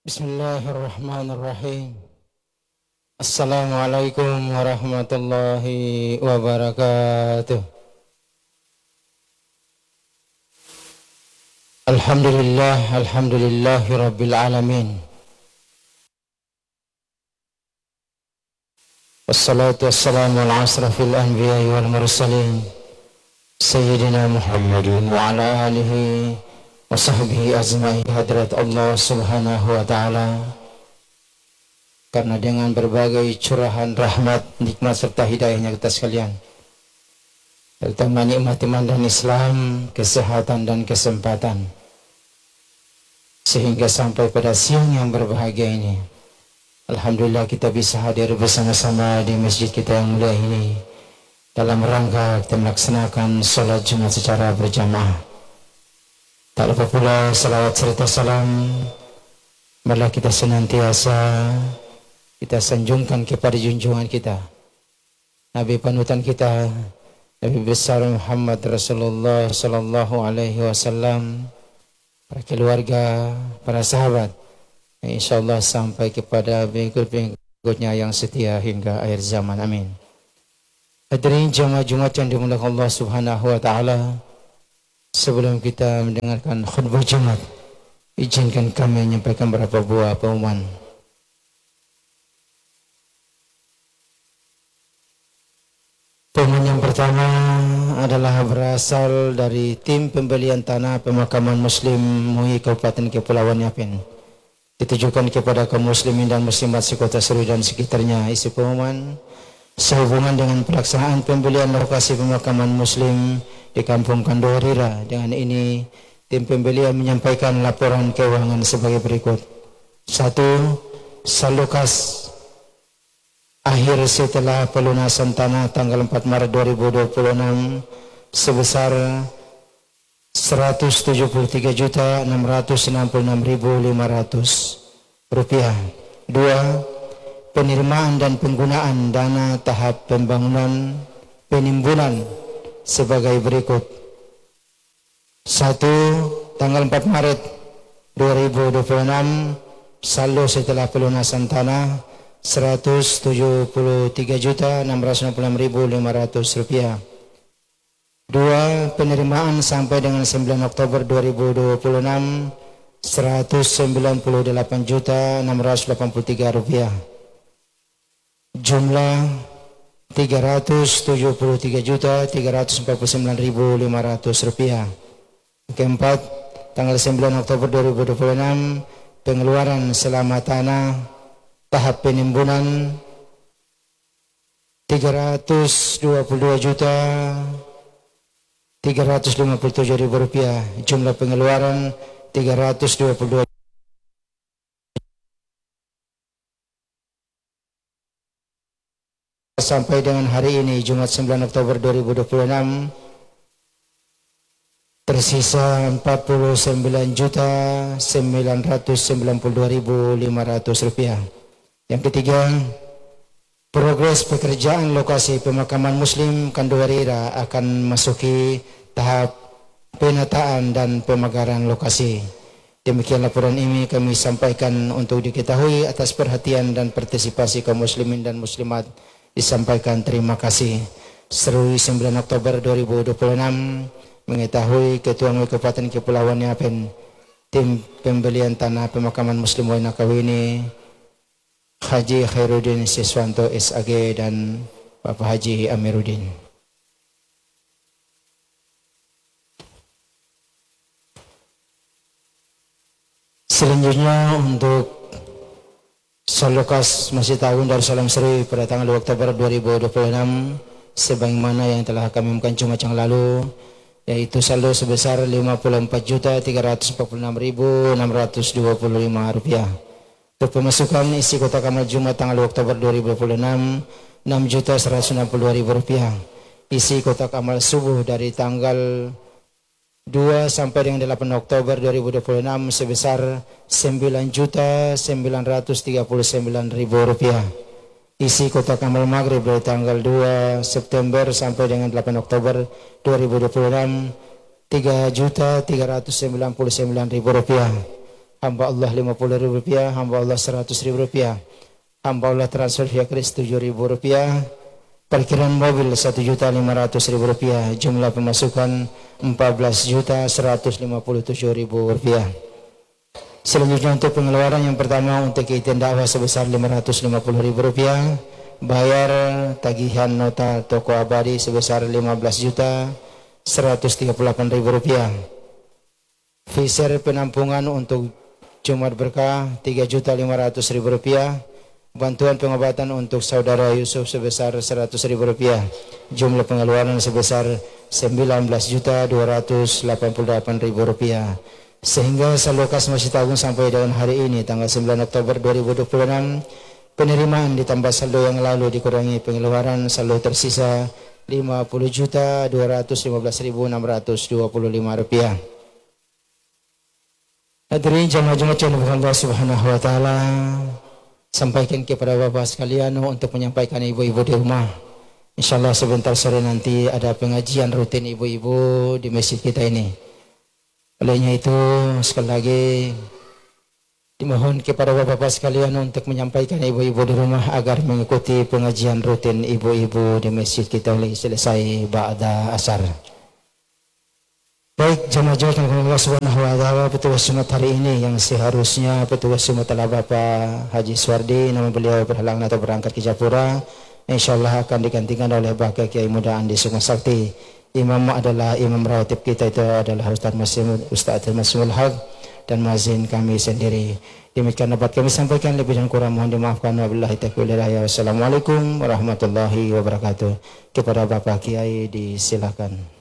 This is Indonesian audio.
Bismillahirrahmanirrahim. Assalamualaikum warahmatullahi wabarakatuh. Alhamdulillahi rabbil alamin. Wassalatu wassalamu ala asrafil anbiya'i wal mursalin Sayyidina Muhammadin wa ala alihi wa sahbihi azma'i hadrat Allah subhanahu wa ta'ala. Karena dengan berbagai curahan rahmat, nikmat serta hidayahnya kita sekalian, terutama nikmat iman dan Islam, kesehatan dan kesempatan, sehingga sampai pada siang yang berbahagia ini, alhamdulillah kita bisa hadir bersama-sama di masjid kita yang mulia ini dalam rangka kita melaksanakan sholat Jumat secara berjamaah. Tak lupa pula salawat serta salam marilah kita senantiasa kita sanjungkan kepada junjungan kita, Nabi panutan kita, Nabi besar Muhammad Rasulullah sallallahu alaihi wasallam, para keluarga, para sahabat, insyaallah sampai kepada pengikut-pengikutnya yang setia hingga akhir zaman. Amin. Hadirin jamaah Jumat yang dimuliakan Allah Subhanahu wa taala, sebelum kita mendengarkan khutbah Jumat, izinkan kami menyampaikan beberapa buah pengumuman. Pengumuman yang pertama adalah berasal dari tim pembelian tanah pemakaman Muslim MUI Kabupaten Kepulauan Yapen, ditujukan kepada kaum muslimin dan muslimat sekota Seru dan sekitarnya. Isi pengumuman sehubungan dengan pelaksanaan pembelian lokasi pemakaman Muslim di Kampung Kandorira. Dengan ini tim pembelian menyampaikan laporan keuangan sebagai berikut. 1. Salokas akhir setelah pelunasan tanah tanggal 4 Maret 2026 sebesar Rp173.666.500. 2. Penerimaan dan penggunaan dana tahap penimbunan sebagai berikut. 1. Tanggal 4 Maret 2026 saldo setelah pelunasan tanah Rp173.666.500. 2. Penerimaan sampai dengan 9 Oktober 2026 Rp198.683. Jumlah Rp373.349.500. Keempat, tanggal 9 Oktober 2026 pengeluaran selama tanah tahap penimbunan Rp322.357.000. Jumlah pengeluaran 322 sampai dengan hari ini Jumat 9 Oktober 2026 tersisa Rp49.992.500. Yang ketiga, progres pekerjaan lokasi pemakaman Muslim Kandorira akan masuki tahap penataan dan pemagaran lokasi. Demikian laporan ini kami sampaikan untuk diketahui atas perhatian dan partisipasi kaum muslimin dan muslimat. Disampaikan terima kasih. Seru 9 Oktober 2026 mengetahui Ketua MUI Kabupaten Kepulauan Yapen, tim pembelian tanah pemakaman Muslim Wainakawini Haji Khairuddin Siswanto SAG dan Bapak Haji Amiruddin. Selanjutnya untuk Salokas Masjid Agung Darussalam Seri pada tanggal 2 Oktober 2026 sebagaimana yang telah kami umumkan Jumat yang lalu, yaitu saldo sebesar Rp54.626.625. Untuk pemasukan isi kotak amal Jumat tanggal 2 Oktober 2026 Rp6.162.000. Isi kotak amal subuh dari tanggal 2 sampai dengan 8 Oktober 2026 sebesar Rp9.939.000. Isi kotak amal maghrib dari tanggal 2 September sampai dengan 8 Oktober 2026 Rp3.399.000. hamba Allah Rp50.000, hamba Allah Rp100.000, hamba Allah transfer via kris Rp7.000, parkiran mobil Rp1.500.000, jumlah pemasukan Rp14.157.000. Selanjutnya untuk pengeluaran yang pertama untuk kegiatan dakwah sebesar Rp550.000, bayar tagihan nota toko abadi sebesar Rp15.138.000, fiser penampungan untuk Jumat Berkah Rp3.500.000, bantuan pengobatan untuk saudara Yusuf sebesar Rp100.000, jumlah pengeluaran sebesar Rp19.288.000. Sehingga saldo kas Masjid Agung sampai dengan hari ini tanggal 9 Oktober 2026, penerimaan ditambah saldo yang lalu dikurangi pengeluaran, saldo tersisa Rp50.215.625. Hadirin jamaah-jamaah yang dimuliakan Allah Subhanahu wa taala, sampaikan kepada Bapak sekalian untuk menyampaikan ibu-ibu di rumah. Insyaallah sebentar sore nanti ada pengajian rutin ibu-ibu di masjid kita ini. Olehnya itu sekali lagi dimohon kepada bapak-bapak sekalian untuk menyampaikan ibu-ibu di rumah agar mengikuti pengajian rutin ibu-ibu di masjid kita oleh selesai ba'da asar. Baik, jamaah-jamaah Allah Subhanahu wa taala, petugas sunat hari ini yang seharusnya petugas sunat adalah Bapak Haji Suwardi, namun beliau berhalangan atau berangkat ke Japura. Insyaallah akan digantikan oleh Bapak Kiai Muda Andi Sukma Sakti. Imam adalah imam rawatib kita itu adalah Ustaz Masmul Haq dan muazzin kami sendiri. Demikian dapat kami sampaikan, lebih dan kurang mohon dimaafkan. Wabillahi taufiq wal hidayah. Wassalamualaikum warahmatullahi wabarakatuh. Kepada Bapak Kiai disilakan.